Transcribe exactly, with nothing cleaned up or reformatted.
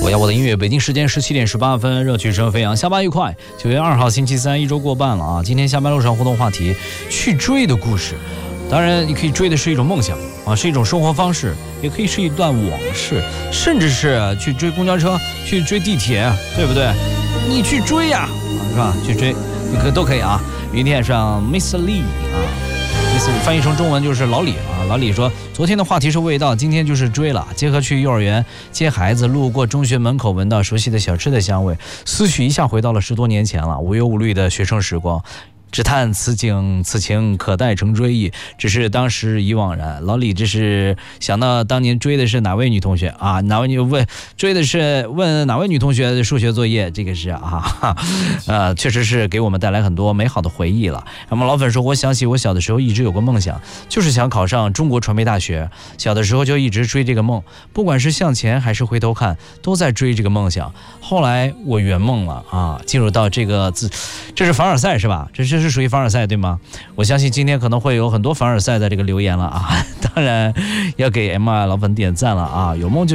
我要我的音乐，北京时间十七点十八分，热曲声飞扬，下班愉快。九月二号星期三，一周过半了啊！今天下班路上互动话题，去追的故事。当然，你可以追的是一种梦想啊，是一种生活方式，也可以是一段往事，甚至是去追公交车，去追地铁，对不对？你去追呀、啊，是吧？去追，你可都可以啊。明天上 Miss Lee 啊。翻译成中文就是老李啊，老李说，昨天的话题是味道，今天就是追了。结合去幼儿园接孩子，路过中学门口，闻到熟悉的小吃的香味，思绪一下回到了十多年前了，无忧无虑的学生时光。只叹此景此情可待成追忆，只是当时已惘然。老李这是想到当年追的是哪位女同学啊？哪位女问追的是问哪位女同学的数学作业？这个是啊，呃，确实是给我们带来很多美好的回忆了。那么老粉说，我想起我小的时候一直有个梦想，就是想考上中国传媒大学。小的时候就一直追这个梦，不管是向前还是回头看，都在追这个梦想。后来我圆梦了啊，进入到这个字，这是凡尔赛是吧？这是。这是属于凡尔赛对吗？我相信今天可能会有很多凡尔赛的这个留言了啊！当然要给 M R 老粉点赞了啊！有梦就